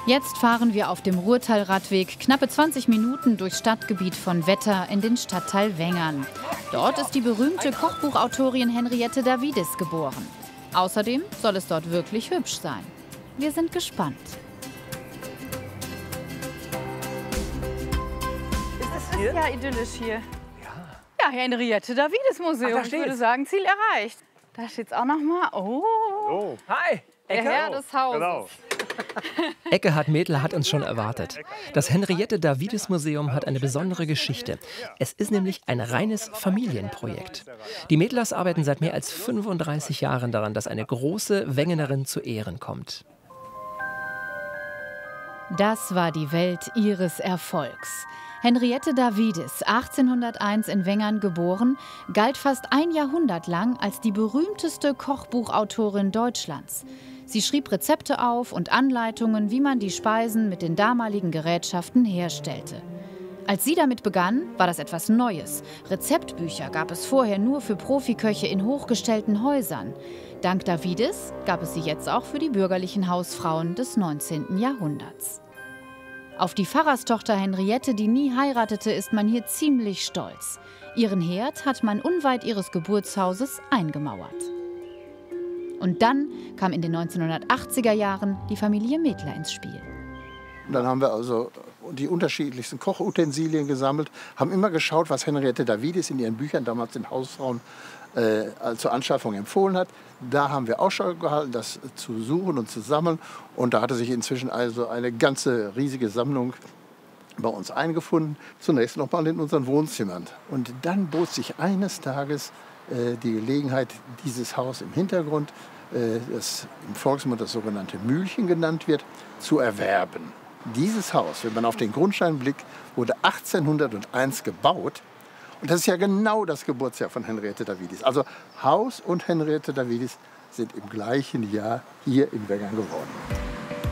Jetzt fahren wir auf dem Ruhrtal-Radweg knappe 20 Minuten durchs Stadtgebiet von Wetter in den Stadtteil Wengern. Dort ist die berühmte Kochbuchautorin Henriette Davidis geboren. Außerdem soll es dort wirklich hübsch sein. Wir sind gespannt. Es ist ja idyllisch hier. Ja, Henriette Davidis Museum. Ich würde sagen, Ziel erreicht. Da steht es auch noch mal. Oh. Hallo. Hi. Der Herr des Hauses. Genau. Eckehard Medler hat uns schon erwartet. Das Henriette-Davidis-Museum hat eine besondere Geschichte. Es ist nämlich ein reines Familienprojekt. Die Medlers arbeiten seit mehr als 35 Jahren daran, dass eine große Wengenerin zu Ehren kommt. Das war die Welt ihres Erfolgs. Henriette Davidis, 1801 in Wengern geboren, galt fast ein Jahrhundert lang als die berühmteste Kochbuchautorin Deutschlands. Sie schrieb Rezepte auf und Anleitungen, wie man die Speisen mit den damaligen Gerätschaften herstellte. Als sie damit begann, war das etwas Neues. Rezeptbücher gab es vorher nur für Profiköche in hochgestellten Häusern. Dank Davidis gab es sie jetzt auch für die bürgerlichen Hausfrauen des 19. Jahrhunderts. Auf die Pfarrerstochter Henriette, die nie heiratete, ist man hier ziemlich stolz. Ihren Herd hat man unweit ihres Geburtshauses eingemauert. Und dann kam in den 1980er Jahren die Familie Medler ins Spiel. Dann haben wir also die unterschiedlichsten Kochutensilien gesammelt, haben immer geschaut, was Henriette Davidis in ihren Büchern damals den Hausfrauen zur Anschaffung empfohlen hat. Da haben wir Ausschau gehalten, das zu suchen und zu sammeln. Und da hatte sich inzwischen also eine ganze riesige Sammlung bei uns eingefunden. Zunächst noch mal in unseren Wohnzimmern. Und dann bot sich eines Tages die Gelegenheit, dieses Haus im Hintergrund, das im Volksmund das sogenannte Mühlchen genannt wird, zu erwerben. Dieses Haus, wenn man auf den Grundstein blickt, wurde 1801 gebaut. Und das ist ja genau das Geburtsjahr von Henriette Davidis. Also Haus und Henriette Davidis sind im gleichen Jahr hier in Wengern geworden.